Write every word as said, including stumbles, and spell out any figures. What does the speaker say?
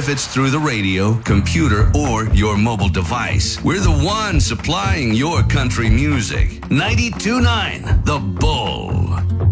if it's through the radio, computer, or your mobile device. We're the one supplying your country music. ninety-two point nine The Bull.